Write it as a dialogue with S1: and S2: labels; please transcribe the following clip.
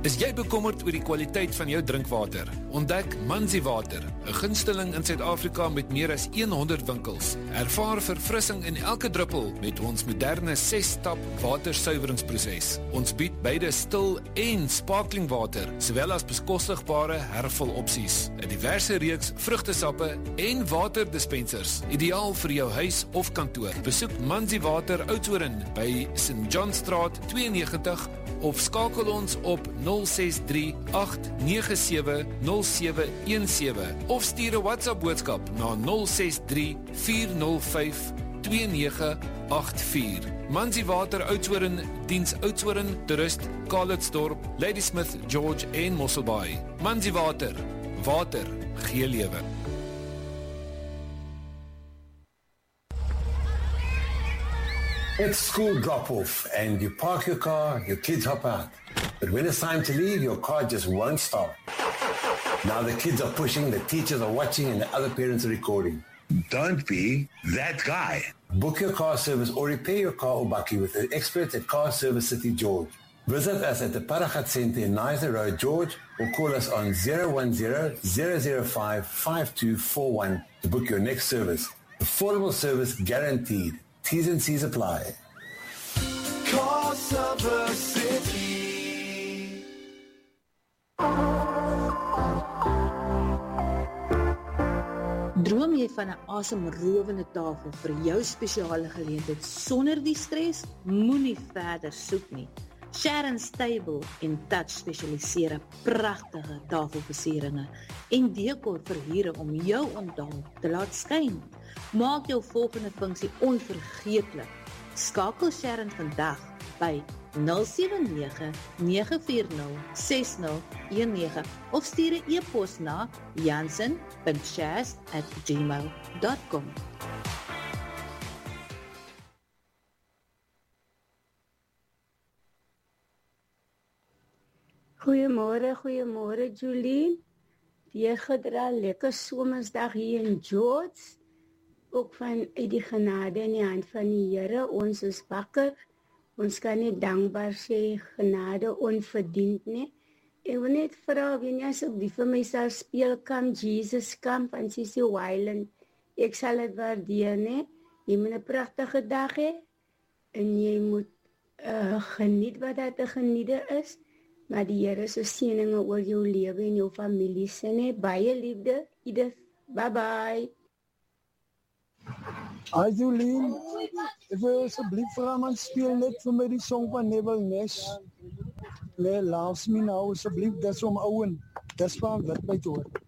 S1: Is jy bekommerd oor die kwaliteit van jou drinkwater? Ontdek Manzi Water, 'n gunsteling in Suid-Afrika met meer as 100 winkels. Ervaar verfrissing in elke druppel met ons moderne 6-stap watersuiveringsproses. Ons bied beide stil en sparkling water, sowel as beskostigbare hervulopsies, 'n diverse reeks vrugtesappe en waterdispensers, ideaal vir jou huis of kantoor. Besoek Manzi Water Oudtshoorn by St. John Straat 92 of skakel ons op 063-897-0717 of stuur 'n WhatsApp boodskap na 063-405-2984. Manzi Water Oudtshoorn diens Oudtshoorn, Toerist, Calitzdorp, Ladysmith, George en Mosselbaai. Manzi Water, water gee lewe.
S2: It's school drop-off and you park your car, your kids hop out. But when it's time to leave, your car just won't start. Now the kids are pushing, the teachers are watching, and the other parents are recording.
S3: Don't be that guy.
S2: Book your car service or repair your car or bakkie with the experts at Car Service City George. Visit us at the Paragat Centre in Nizer Road, George, or call us on 010-005-5241 to book your next service. Affordable service guaranteed. T's and C's apply.
S4: Car Service City.
S5: Droom jy van 'n asemrowende tafel vir jou spesiale geleentheid sonder die stres? Moenie verder soek nie. Sharon's Table en Touch spesialiseer in pragtige tafelversieringe en dekor verhuure om jou onthaal te laat skyn. Maak jou volgende funksie onvergeetlik. Skakel Sharon vandag by 079-940-6019 of stuur 'n e-pos na jansen.shaz@gmail.com.
S6: Goeiemôre Julie. Die gedra lekker somersdag hier in George. Ook van uit die genade in die hand van die Here. Ons is wakker. Ons kan nie dankbaar sê genade onverdiend nie. Ek wil net vra, wie jy asseblief vir my sal speel Come Jesus Come van Sissy Wyland. Ek sal dit waardeer, ne? Jy moet 'n pragtige dag hê en jy moet geniet wat daar te geniet is. Maar die Here se seëninge oor jou lewe en jou familie se, ne? Baie liefde, Edith. Bye bye.
S7: Hi Jolien, ek wil asseblief vra man speel net vir my die song van Neville Nash. Loves me now, asseblief, dis om Owen. Dis van wat by te hoor.